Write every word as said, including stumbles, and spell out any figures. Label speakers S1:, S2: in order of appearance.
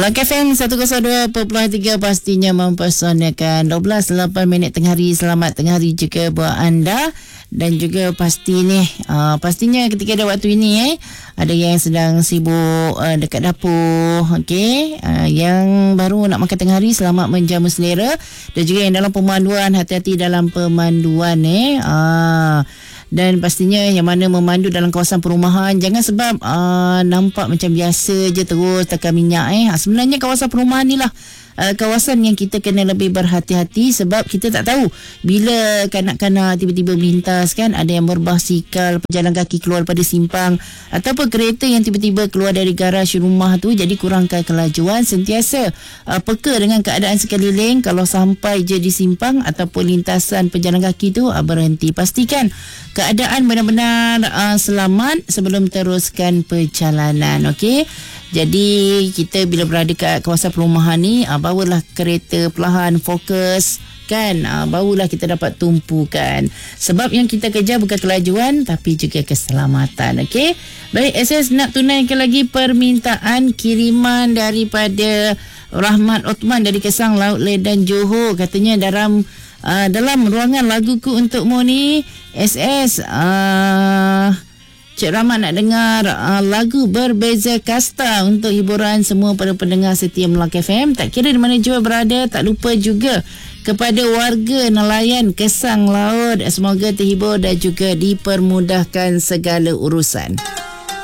S1: Melaka F M seratus dua perpuluhan tiga pastinya mempersonakan. Dua belas lapan minit tengah hari. Selamat tengah hari juga buat anda. Dan juga pasti ni uh, pastinya ketika ada waktu ini eh ada yang sedang sibuk uh, dekat dapur, okey, uh, yang baru nak makan tengah hari, selamat menjamu selera. Dan juga yang dalam pemanduan, hati-hati dalam pemanduan eh uh, dan pastinya yang mana memandu dalam kawasan perumahan, jangan sebab uh, nampak macam biasa je terus tekan minyak eh. Sebenarnya kawasan perumahan ni lah Uh, kawasan yang kita kena lebih berhati-hati, sebab kita tak tahu bila kanak-kanak tiba-tiba melintas kan, ada yang berbasikal, pejalan kaki keluar daripada simpang, ataupun kereta yang tiba-tiba keluar dari garaj rumah tu. Jadi kurangkan kelajuan, sentiasa uh, peka dengan keadaan sekeliling. Kalau sampai je di simpang ataupun lintasan pejalan kaki tu, uh, berhenti, pastikan keadaan benar-benar uh, selamat sebelum teruskan perjalanan. Okey, jadi kita bila berada kat kawasan perumahan ni, uh, bawalah kereta perlahan, fokus kan, uh, barulah kita dapat tumpukan. Sebab yang kita kejar bukan kelajuan tapi juga keselamatan. Okey, baik, S S nak tunaikan lagi permintaan kiriman daripada Rahmat Othman dari Kesang, Laut Ledan, Johor. Katanya dalam uh, dalam ruangan laguku untukmu ni S S, uh, Cik Rahmat nak dengar uh, lagu Berbeza Kasta untuk hiburan semua para pendengar setia Melaka F M. Tak kira di mana jua berada, tak lupa juga kepada warga nelayan Kesang Laut. Semoga terhibur dan juga dipermudahkan segala urusan.